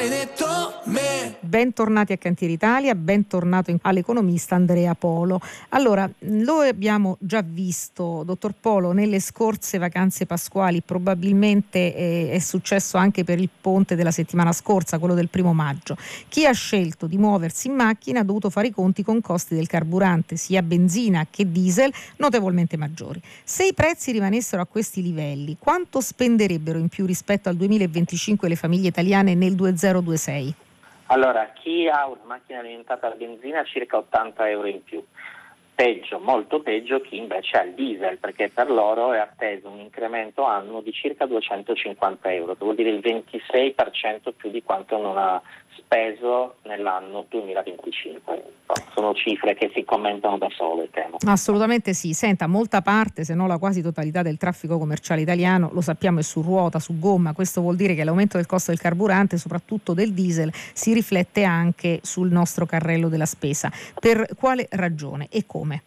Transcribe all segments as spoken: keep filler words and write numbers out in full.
maledetto me. Bentornati a Cantiere Italia, bentornato in- all'economista Andrea Polo. Allora, lo abbiamo già visto, dottor Polo, nelle scorse vacanze pasquali, probabilmente eh, è successo anche per il ponte della settimana scorsa, quello del primo maggio. Chi ha scelto di muoversi in macchina ha dovuto fare i conti con costi del carburante, sia benzina che diesel, notevolmente maggiori. Se i prezzi rimanessero a questi livelli, quanto spenderebbero in più rispetto al duemilaventicinque le famiglie italiane nel duemilaventisei? Allora, chi ha una macchina alimentata alla benzina ha circa ottanta euro in più. Peggio, molto peggio chi invece ha il diesel, perché per loro è atteso un incremento annuo di circa duecentocinquanta euro, che vuol dire il ventisei per cento più di quanto non ha speso nell'anno duemilaventicinque. Sono cifre che si commentano da sole, temo. Assolutamente sì. Senta, molta parte, se non la quasi totalità del traffico commerciale italiano, lo sappiamo, è su ruota, su gomma. Questo vuol dire che l'aumento del costo del carburante, soprattutto del diesel, si riflette anche sul nostro carrello della spesa. Per quale ragione e come?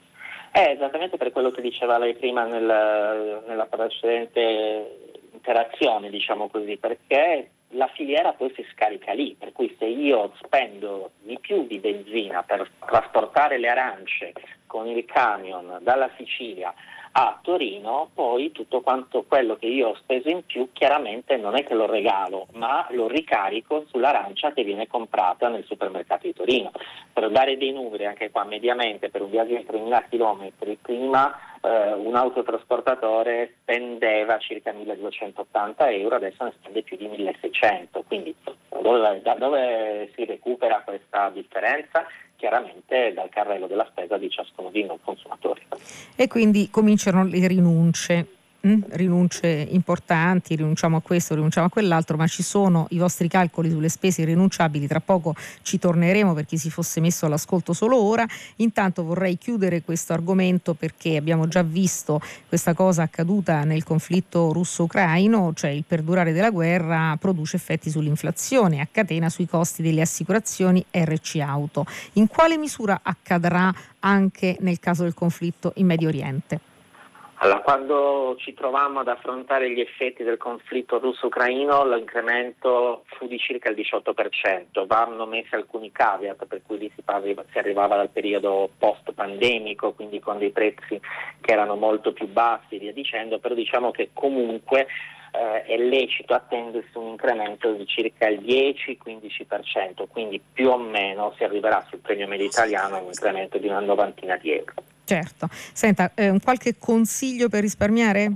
È esattamente per quello che diceva lei prima nel, nella precedente interazione, diciamo così, perché la filiera poi si scarica lì, per cui se io spendo di più di benzina per trasportare le arance con il camion dalla Sicilia a Torino, poi tutto quanto quello che io ho speso in più chiaramente non è che lo regalo, ma lo ricarico sull'arancia che viene comprata nel supermercato di Torino. Per dare dei numeri anche qua, mediamente per un viaggio di tremila chilometri prima eh, un autotrasportatore spendeva circa milleduecentottanta euro, adesso ne spende più di milleseicento, quindi dove, da dove si recupera questa differenza? Chiaramente dal carrello della spesa di ciascuno di noi consumatori. E quindi cominciano le rinunce. Mm? Rinunce importanti, rinunciamo a questo, rinunciamo a quell'altro, ma ci sono i vostri calcoli sulle spese irrinunciabili, tra poco ci torneremo per chi si fosse messo all'ascolto solo ora. Intanto vorrei chiudere questo argomento perché abbiamo già visto questa cosa accaduta nel conflitto russo-ucraino, cioè il perdurare della guerra produce effetti sull'inflazione, a catena sui costi delle assicurazioni R C Auto. In quale misura accadrà anche nel caso del conflitto in Medio Oriente? Allora, quando ci trovammo ad affrontare gli effetti del conflitto russo-ucraino, l'incremento fu di circa il diciotto per cento. Vanno messi alcuni caveat, per cui lì si, parli, si arrivava dal periodo post-pandemico, quindi con dei prezzi che erano molto più bassi e via dicendo, però diciamo che comunque eh, è lecito attendersi un incremento di circa il dieci quindici per cento, quindi più o meno si arriverà sul premio medio italiano a un incremento di una novantina di euro. Certo. Senta, eh, un qualche consiglio per risparmiare?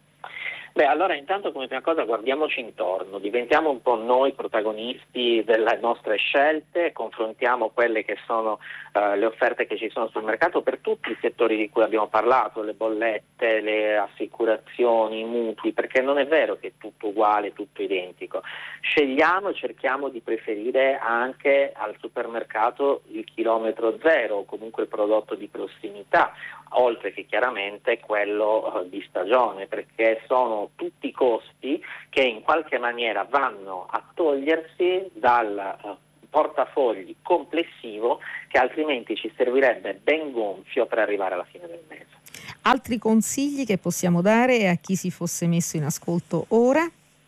Beh, allora intanto come prima cosa guardiamoci intorno, diventiamo un po' noi protagonisti delle nostre scelte, confrontiamo quelle che sono uh, le offerte che ci sono sul mercato per tutti i settori di cui abbiamo parlato, le bollette, le assicurazioni, i mutui, perché non è vero che è tutto uguale, tutto identico. Scegliamo e cerchiamo di preferire anche al supermercato il chilometro zero o comunque il prodotto di prossimità, oltre che chiaramente quello uh, di stagione, perché sono tutti costi che in qualche maniera vanno a togliersi dal uh, portafogli complessivo che altrimenti ci servirebbe ben gonfio per arrivare alla fine del mese. Altri consigli che possiamo dare a chi si fosse messo in ascolto ora?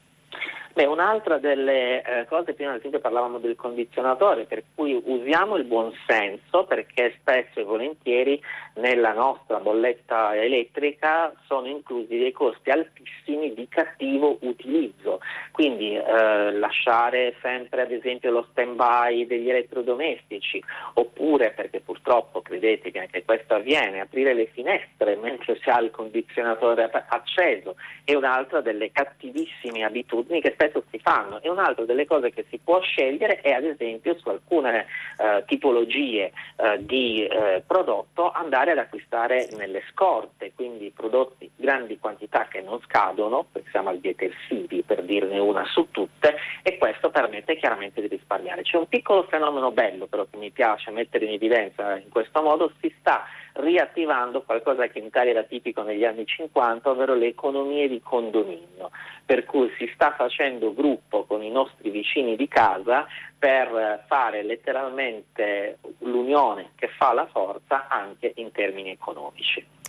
Beh, un'altra delle eh, cose, prima ad esempio parlavamo del condizionatore, per cui usiamo il buon senso, perché spesso e volentieri nella nostra bolletta elettrica sono inclusi dei costi altissimi di cattivo utilizzo, quindi eh, lasciare sempre ad esempio lo stand-by degli elettrodomestici, oppure, perché purtroppo credete che anche questo avviene, aprire le finestre mentre si ha il condizionatore acceso è un'altra delle cattivissime abitudini che spesso si fanno, e un'altra delle cose che si può scegliere è ad esempio su alcune eh, tipologie eh, di eh, prodotto andare ad acquistare nelle scorte, quindi prodotti grandi quantità che non scadono, pensiamo al detersivi per dirne una su tutte, e questo permette chiaramente di risparmiare. C'è un piccolo fenomeno bello però che mi piace mettere in evidenza in questo modo: si sta riattivando qualcosa che in Italia era tipico negli anni cinquanta, ovvero le economie di condominio, per cui si sta facendo gruppo con i nostri vicini di casa per fare letteralmente l'unione che fa la forza anche in termini economici.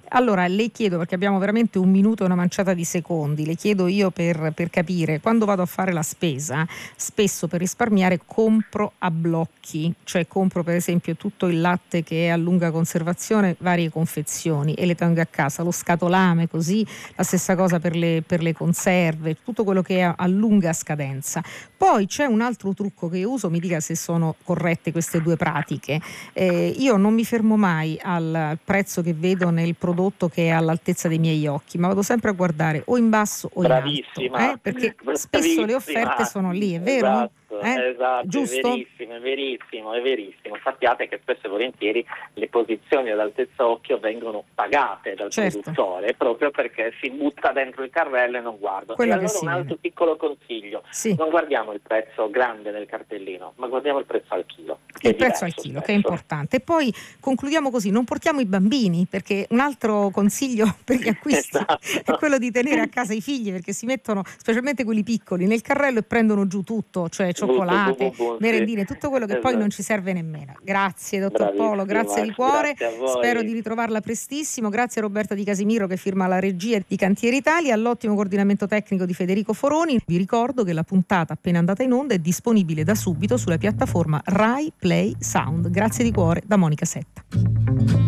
Allora le chiedo, perché abbiamo veramente un minuto e una manciata di secondi, le chiedo io per, per capire, quando vado a fare la spesa, spesso per risparmiare compro a blocchi, cioè compro per esempio tutto il latte che è a lunga conservazione, varie confezioni, e le tengo a casa, lo scatolame così, la stessa cosa per le, per le conserve, tutto quello che è a, a lunga scadenza. Poi c'è un altro trucco che io uso, mi dica se sono corrette queste due pratiche. Eh, io non mi fermo mai al prezzo che vedo nel prodotto che è all'altezza dei miei occhi, ma vado sempre a guardare o in basso o in Bravissima, alto, eh? Perché spesso bravissima. le offerte sono lì, è vero? Esatto, Eh? esatto, Giusto? è verissimo, è verissimo, è verissimo. Sappiate che spesso e volentieri le posizioni ad altezza occhio vengono pagate dal Certo. produttore proprio perché si butta dentro il carrello e non guarda. Quello E che allora si un altro vede. piccolo consiglio, Sì. non guardiamo il prezzo grande nel cartellino, ma guardiamo il prezzo al chilo. Il prezzo al chilo, che è importante. E poi concludiamo così, non portiamo i bambini, perché un altro consiglio per gli acquisti Esatto. è quello di tenere a casa i figli, perché si mettono, specialmente quelli piccoli, nel carrello e prendono giù tutto, cioè cioccolate, Bum, bum, merendine, sì. tutto quello che Esatto. poi non ci serve nemmeno. Grazie dottor Bravissima, Polo, grazie di cuore, grazie a voi. spero di ritrovarla prestissimo, grazie a Roberta Di Casimiro che firma la regia di Cantieri Italia, all'ottimo coordinamento tecnico di Federico Foroni. Vi ricordo che la puntata appena andata in onda è disponibile da subito sulla piattaforma Rai Play Sound. Grazie di cuore da Monica Setta.